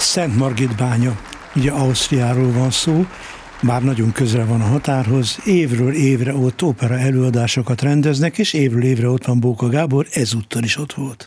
Szentmargitbánya, ugye Ausztriáról van szó, bár nagyon közel van a határhoz, évről évre ott opera előadásokat rendeznek, és évről évre ott van Bóka Gábor, ezúttal is ott volt.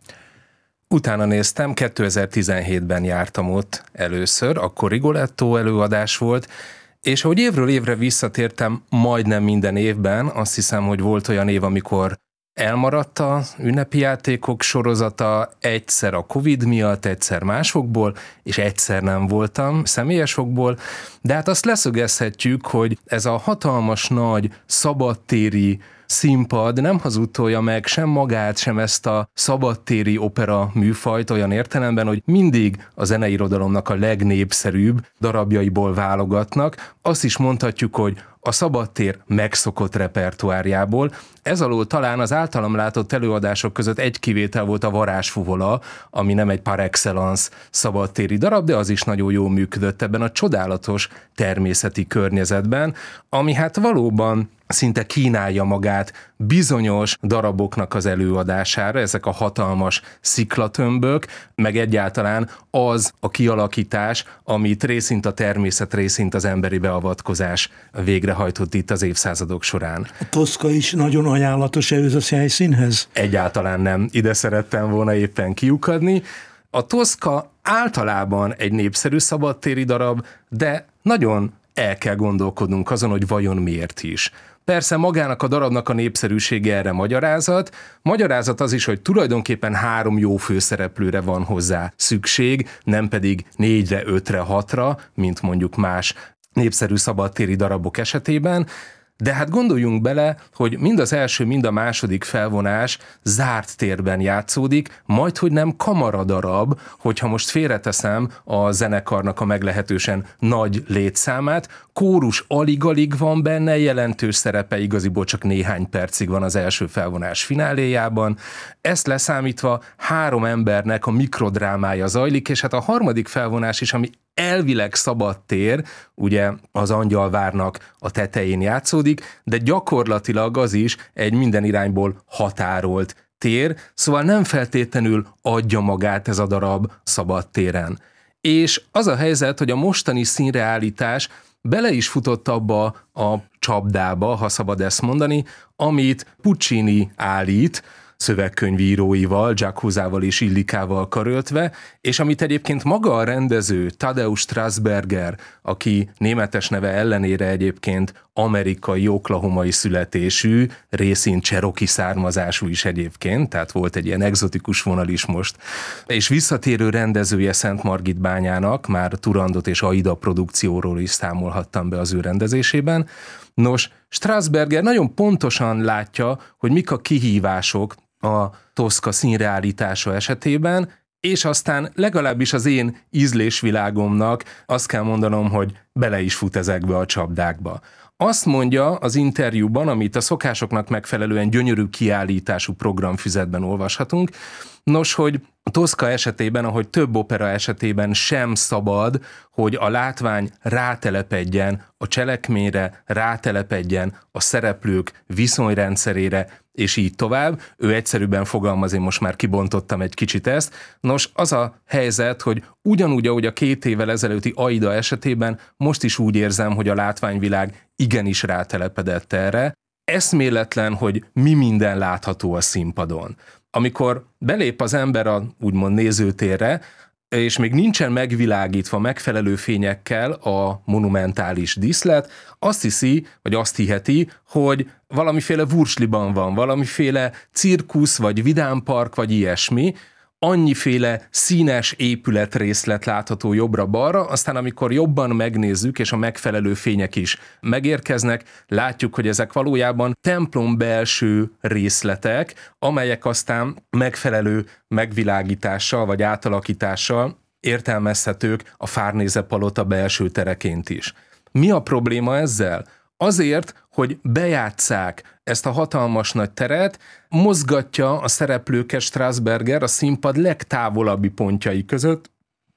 Utána néztem, 2017-ben jártam ott először, akkor Rigoletto előadás volt, és ahogy évről évre visszatértem majdnem minden évben, azt hiszem, hogy volt olyan év, amikor elmaradt az ünnepi játékok sorozata, egyszer a Covid miatt, egyszer másokból, és egyszer nem voltam személyesokból, de hát azt leszögezhetjük, hogy ez a hatalmas nagy szabadtéri színpad nem hazudtolja meg sem magát, sem ezt a szabadtéri opera műfajt olyan értelemben, hogy mindig a zeneirodalomnak a legnépszerűbb darabjaiból válogatnak. Azt is mondhatjuk, hogy a szabadtér megszokott repertoárjából. Ez alól talán az általam látott előadások között egy kivétel volt a Varázsfuvola, ami nem egy par excellence szabadtéri darab, de az is nagyon jól működött ebben a csodálatos természeti környezetben, ami hát valóban szinte kínálja magát bizonyos daraboknak az előadására, ezek a hatalmas sziklatömbök, meg egyáltalán az a kialakítás, amit részint a természet, részint az emberi beavatkozás végrehajtott itt az évszázadok során. A Toszka is nagyon ajánlatos ehhez a helyszínhez? Egyáltalán nem. Ide szerettem volna éppen kiukadni. A Toszka általában egy népszerű szabadtéri darab, de nagyon el kell gondolkodnunk azon, hogy vajon miért is. Persze magának a darabnak a népszerűsége erre magyarázat. Magyarázat az is, hogy tulajdonképpen 3 jó főszereplőre van hozzá szükség, nem pedig 4-re, 5-re, 6-ra, mint mondjuk más népszerű szabadtéri darabok esetében. De hát gondoljunk bele, hogy mind az első, mind a második felvonás zárt térben játszódik, majdhogy nem kamaradarab, hogyha most félreteszem a zenekarnak a meglehetősen nagy létszámát, kórus alig-alig van benne, jelentős szerepe igaziból csak néhány percig van az első felvonás fináléjában. Ezt leszámítva 3 embernek a mikrodrámája zajlik, és hát a harmadik felvonás is, ami elvileg szabad tér, ugye az Angyalvárnak a tetején játszódik, de gyakorlatilag az is egy minden irányból határolt tér, szóval nem feltétlenül adja magát ez a darab szabad téren. És az a helyzet, hogy a mostani színreállítás bele is futott abba a csapdába, ha szabad ezt mondani, amit Puccini állít, szövegkönyvíróival, Giacozával és Illikával karöltve, és amit egyébként maga a rendező, Tadeusz Strasberger, aki németes neve ellenére egyébként amerikai, oklahomai születésű, részint cseroki származású is egyébként, tehát volt egy ilyen egzotikus vonal is most, és visszatérő rendezője Szentmargitbányának, már Turandot és Aida produkcióról is számolhattam be az ő rendezésében. Nos, Strasberger nagyon pontosan látja, hogy mik a kihívások a Toszka színreállítása esetében, és aztán legalábbis az én ízlésvilágomnak azt kell mondanom, hogy bele is fut ezekbe a csapdákba. Azt mondja az interjúban, amit a szokásoknak megfelelően gyönyörű kiállítású programfüzetben olvashatunk, nos, hogy a Toszka esetében, ahogy több opera esetében sem szabad, hogy a látvány rátelepedjen a cselekményre, rátelepedjen a szereplők viszonyrendszerére, és így tovább. Ő egyszerűbben fogalmaz, én most már kibontottam egy kicsit ezt. Nos, az a helyzet, hogy ugyanúgy, ahogy a 2 évvel ezelőtti Aida esetében, most is úgy érzem, hogy a látványvilág igenis rátelepedett erre. Eszméletlen, hogy mi minden látható a színpadon. Amikor belép az ember a úgymond nézőtérre, és még nincsen megvilágítva megfelelő fényekkel a monumentális díszlet, azt hiszi, vagy azt hiheti, hogy valamiféle vursliban van, valamiféle cirkusz, vagy vidámpark, vagy ilyesmi, annyiféle színes épületrészlet látható jobbra-balra, aztán amikor jobban megnézzük, és a megfelelő fények is megérkeznek, látjuk, hogy ezek valójában templom belső részletek, amelyek aztán megfelelő megvilágítással vagy átalakítással értelmezhetők a Farnése palota belső tereként is. Mi a probléma ezzel? Azért, hogy bejátsszák ezt a hatalmas nagy teret, mozgatja a szereplőket Strasberger a színpad legtávolabbi pontjai között,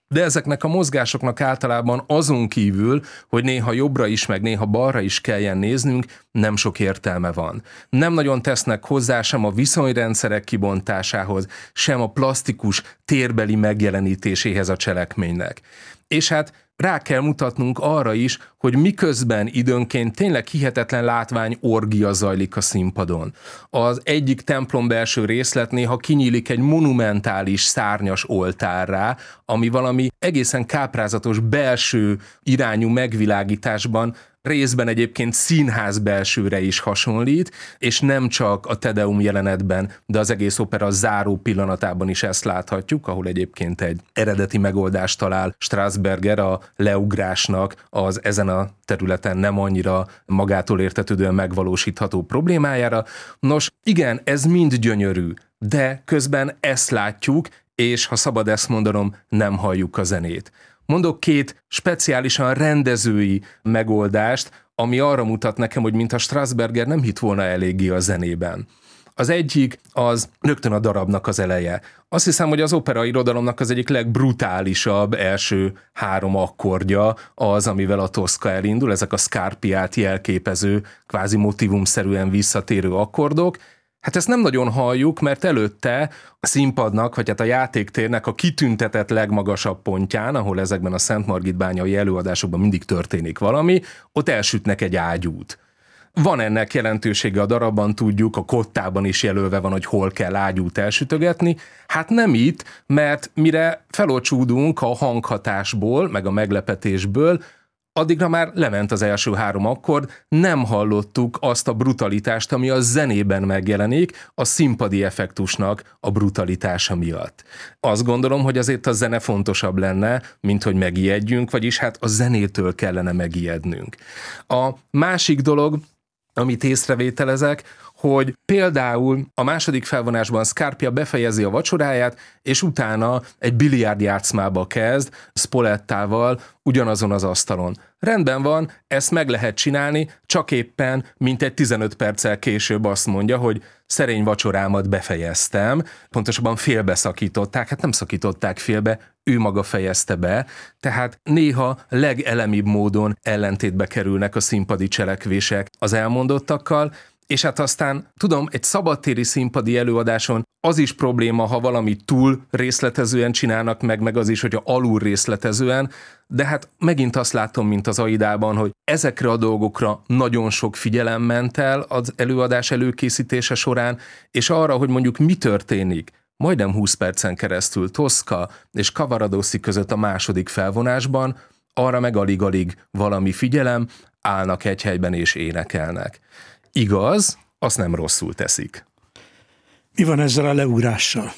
De ezeknek a mozgásoknak általában azon kívül, hogy néha jobbra is, meg néha balra is kelljen néznünk, nem sok értelme van. Nem nagyon tesznek hozzá sem a viszonyrendszerek kibontásához, sem a plasztikus térbeli megjelenítéséhez a cselekménynek. És hát rá kell mutatnunk arra is, hogy miközben időnként tényleg hihetetlen látvány orgia zajlik a színpadon. Az egyik templom belső részlet néha kinyílik egy monumentális szárnyas oltárrá, ami valami egészen káprázatos belső irányú megvilágításban részben egyébként színház belsőre is hasonlít, és nem csak a Te Deum jelenetben, de az egész opera záró pillanatában is ezt láthatjuk, ahol egyébként egy eredeti megoldást talál Strasberger a leugrásnak az ezen a területen nem annyira magától értetődően megvalósítható problémájára. Nos, igen, ez mind gyönyörű, de közben ezt látjuk, és ha szabad ezt mondanom, nem halljuk a zenét. Mondok két speciálisan rendezői megoldást, ami arra mutat nekem, hogy mintha Strasberger nem hitt volna eléggé a zenében. Az egyik az rögtön a darabnak az eleje. Azt hiszem, hogy az opera irodalomnak az egyik legbrutálisabb első 3 akkordja az, amivel a Tosca elindul, ezek a Scarpiát jelképező, kvázi motivumszerűen visszatérő akkordok. Hát ezt nem nagyon halljuk, mert előtte a színpadnak, vagy hát a játéktérnek a kitüntetett legmagasabb pontján, ahol ezekben a Szentmargitbányai előadásokban mindig történik valami, ott elsütnek egy ágyút. Van ennek jelentősége a darabban, tudjuk, a kottában is jelölve van, hogy hol kell ágyút elsütögetni. Hát nem itt, mert mire felocsúdunk a hanghatásból, meg a meglepetésből, addigra már lement az első 3 akkord, nem hallottuk azt a brutalitást, ami a zenében megjelenik, a színpadi effektusnak a brutalitása miatt. Azt gondolom, hogy azért a zene fontosabb lenne, mint hogy megijedjünk, vagyis hát a zenétől kellene megijednünk. A másik dolog, amit észrevételezek, hogy például a második felvonásban Scarpia befejezi a vacsoráját, és utána egy biliárdjátszmába kezd Spolettával ugyanazon az asztalon. Rendben van, ezt meg lehet csinálni, csak éppen mintegy 15 perccel később azt mondja, hogy szerény vacsorámat befejeztem, pontosabban félbeszakították, hát nem szakították félbe, ő maga fejezte be, tehát néha legelemibb módon ellentétbe kerülnek a színpadi cselekvések az elmondottakkal, és hát aztán, tudom, egy szabadtéri színpadi előadáson az is probléma, ha valami túl részletezően csinálnak meg az is, hogyha alul részletezően, de hát megint azt látom, mint az Aidában, hogy ezekre a dolgokra nagyon sok figyelem ment el az előadás előkészítése során, és arra, hogy mondjuk mi történik, majdnem 20 percen keresztül Tosca és Cavaradossi között a második felvonásban, arra meg alig-alig valami figyelem, állnak egy helyben és énekelnek. Igaz, azt nem rosszul teszik. Mi van ezzel a leugrással?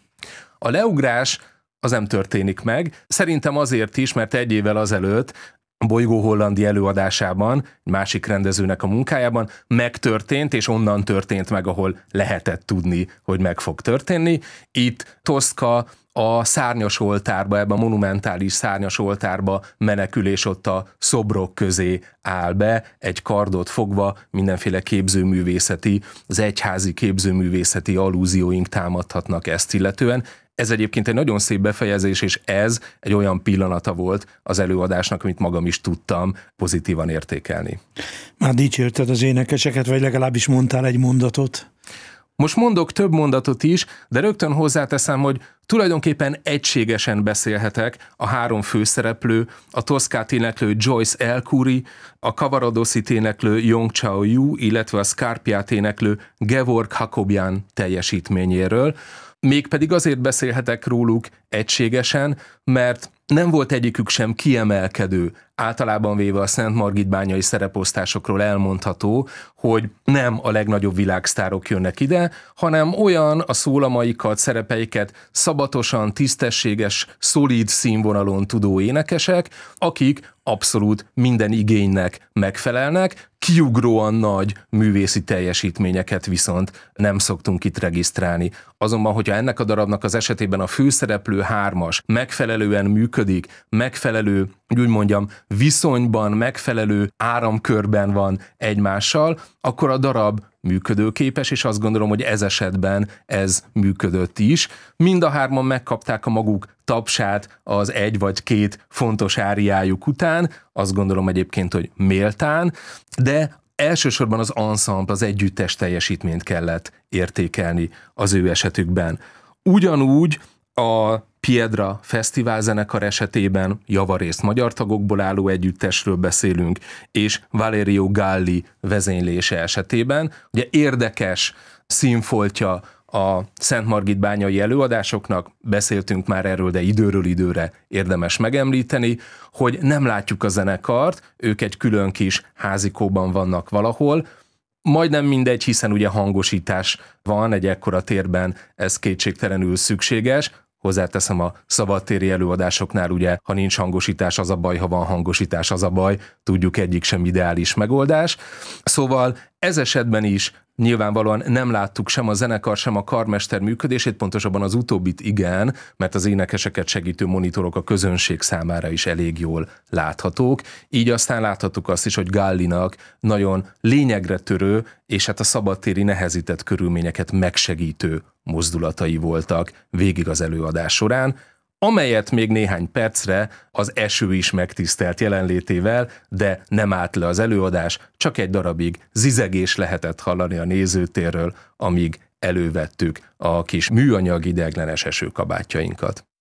A leugrás az nem történik meg. Szerintem azért is, mert 1 évvel azelőtt a Bolygó Hollandi előadásában, egy másik rendezőnek a munkájában megtörtént, és onnan történt meg, ahol lehetett tudni, hogy meg fog történni. Itt Tosca a szárnyas oltárba, ebben a monumentális szárnyas oltárba menekül, és ott a szobrok közé áll be, egy kardot fogva, mindenféle képzőművészeti, az egyházi képzőművészeti allúzióink támadhatnak ezt illetően. Ez egyébként egy nagyon szép befejezés, és ez egy olyan pillanata volt az előadásnak, amit magam is tudtam pozitívan értékelni. Már dicsérted az énekeseket, vagy legalábbis mondtál egy mondatot? Most mondok több mondatot is, de rögtön hozzáteszem, hogy tulajdonképpen egységesen beszélhetek a 3 főszereplő, a Toscát éneklő Joyce El-Khoury, a Cavaradossit éneklő Yong Chao-yu, illetve a Scarpiát éneklő Gevorg Hakobian teljesítményéről. Mégpedig azért beszélhetek róluk egységesen, mert nem volt egyikük sem kiemelkedő. Általában véve a szentmargitbányai szereposztásokról elmondható, hogy nem a legnagyobb világsztárok jönnek ide, hanem olyan a szólamaikat, szerepeiket szabatosan, tisztességes, szolíd színvonalon tudó énekesek, akik abszolút minden igénynek megfelelnek, kiugróan nagy művészi teljesítményeket viszont nem szoktunk itt regisztrálni. Azonban, hogyha ennek a darabnak az esetében a főszereplő 3-as megfelelően működik, megfelelő, úgy mondjam, viszonyban, megfelelő áramkörben van egymással, akkor a darab működőképes, és azt gondolom, hogy ez esetben ez működött is. Mind a 3-an megkapták a maguk tapsát az egy vagy két fontos áriájuk után, azt gondolom egyébként, hogy méltán, de elsősorban az ensemble, az együttes teljesítményt kellett értékelni az ő esetükben. Ugyanúgy a Piedra Fesztivál zenekar esetében javarészt magyar tagokból álló együttesről beszélünk, és Valerio Galli vezénylése esetében. Ugye érdekes színfoltja a Szentmargit-bányai előadásoknak, beszéltünk már erről, de időről időre érdemes megemlíteni, hogy nem látjuk a zenekart, ők egy külön kis házikóban vannak valahol, majdnem mindegy, hiszen ugye hangosítás van egy ekkora térben, ez kétségtelenül szükséges. Hozzáteszem, a szabadtéri előadásoknál ugye, ha nincs hangosítás, az a baj, ha van hangosítás, az a baj, tudjuk, egyik sem ideális megoldás. Szóval ez esetben is nyilvánvalóan nem láttuk sem a zenekar, sem a karmester működését, pontosabban az utóbbit igen, mert az énekeseket segítő monitorok a közönség számára is elég jól láthatók. Így aztán láthattuk azt is, hogy Gallinak nagyon lényegre törő, és hát a szabadtéri nehezített körülményeket megsegítő mozdulatai voltak végig az előadás során, amelyet még néhány percre az eső is megtisztelt jelenlétével, de nem állt le az előadás, csak egy darabig zizegés lehetett hallani a nézőtérről, amíg elővettük a kis műanyag ideiglenes esőkabátjainkat.